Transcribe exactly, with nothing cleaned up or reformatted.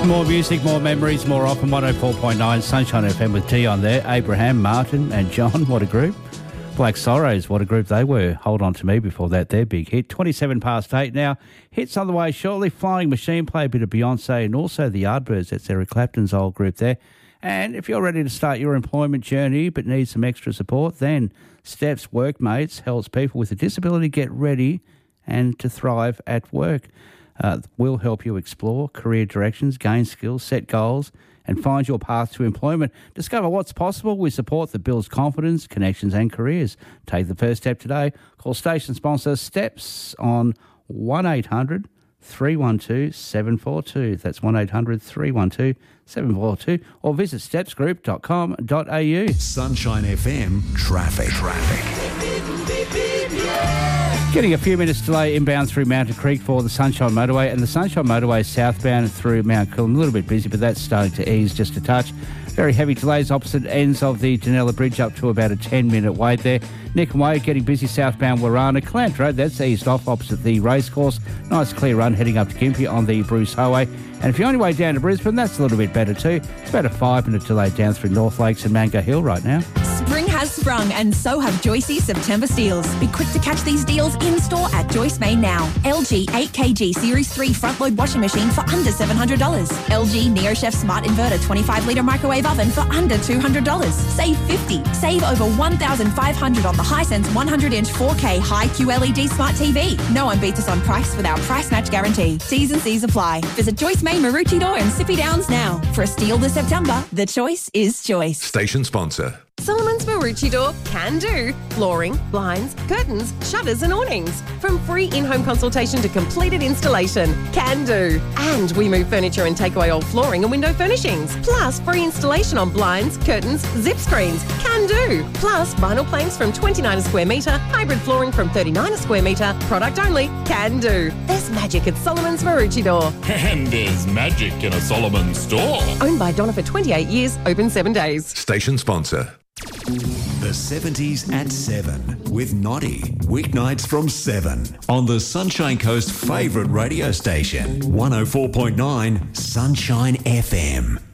More music, more memories, more often. one oh four point nine Sunshine F M with T on there. Abraham, Martin and John, what a group. Black Sorrows, what a group they were. Hold On To Me before that, their big hit. twenty-seven past eight now. Hits on the way shortly. Flying Machine, play a bit of Beyonce and also the Yardbirds. That's Eric Clapton's old group there. And if you're ready to start your employment journey but need some extra support, then Steps Workmates helps people with a disability get ready and to thrive at work. Uh, we'll help you explore career directions, gain skills, set goals and find your path to employment. Discover what's possible with support that builds confidence, connections and careers. Take the first step today. Call station sponsor Steps on one eight hundred three one two seven four two. That's one eight hundred three one two seven four two or visit steps group dot com dot a u. Sunshine F M traffic. Traffic. Getting a few minutes delay inbound through Mountain Creek for the Sunshine Motorway, and the Sunshine Motorway southbound through Mount Coolum. A little bit busy, but that's starting to ease just a touch. Very heavy delays opposite ends of the Danella Bridge, up to about a ten-minute wait there. Nick and Wade getting busy southbound Warana. Clant Road, that's eased off opposite the racecourse. Nice clear run heading up to Gympie on the Bruce Highway. And if you're on your way down to Brisbane, that's a little bit better too. It's about a five-minute delay down through North Lakes and Mango Hill right now. Spring has sprung and so have Joyce's September steals. Be quick to catch these deals in-store at Joyce May now. L G eight kilogram Series three front-load washing machine for under seven hundred dollars. L G NeoChef Smart Inverter twenty-five litre microwave oven for under two hundred dollars. Save fifty dollars. Save over one thousand five hundred dollars on the Hisense one hundred inch four K High Q L E D Smart T V. No one beats us on price with our price match guarantee. T's and C's apply. Visit Joyce May Maroochydore and Sippy Downs now. For a steal this September, the choice is Joyce. Station sponsor. Solomon's Maroochydore can do. Flooring, blinds, curtains, shutters and awnings. From free in-home consultation to completed installation. Can do. And we move furniture and take away old flooring and window furnishings. Plus free installation on blinds, curtains, zip screens. Can do. Plus vinyl planks from twenty-nine a square metre, hybrid flooring from thirty-nine a square metre. Product only. Can do. There's magic at Solomon's Maroochydore. And there's magic in a Solomon store. Owned by Donna for twenty-eight years, open seven days. Station sponsor. The seventies at seven with Noddy. Weeknights from seven on the Sunshine Coast favourite radio station. one oh four point nine Sunshine F M.